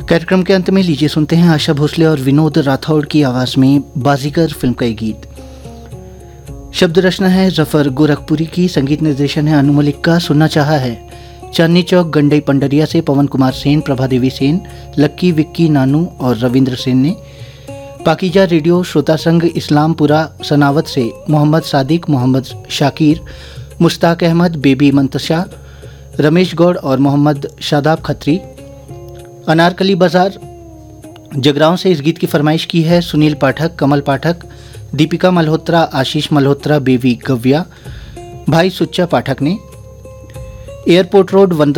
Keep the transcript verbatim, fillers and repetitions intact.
कार्यक्रम के अंत में लीजिए सुनते हैं आशा भोसले और विनोद राठौड़ की आवाज़ में बाजीगर फिल्म का ये गीत। शब्द रचना है जफर गोरखपुरी की, संगीत निर्देशन है अनु मलिक का। सुनना चाहा है चांदनी चौक गंडई पंडरिया से पवन कुमार सेन, प्रभा देवी सेन, लक्की विक्की नानू और रविंद्र सेन ने। पाकीजा रेडियो श्रोता संघ इस्लामपुरा सनावत से मोहम्मद सादिक, मोहम्मद शाकिर, मुश्ताक अहमद, बेबी मंतशा, रमेश गौड़ और मोहम्मद शादाब खत्री। अनारकली बाजार जगरांव से इस गीत की फरमाइश की है सुनील पाठक, कमल पाठक, दीपिका मल्होत्रा, आशीष मल्होत्रा, बेबी गव्या, भाई सुच्चा पाठक ने। Airport road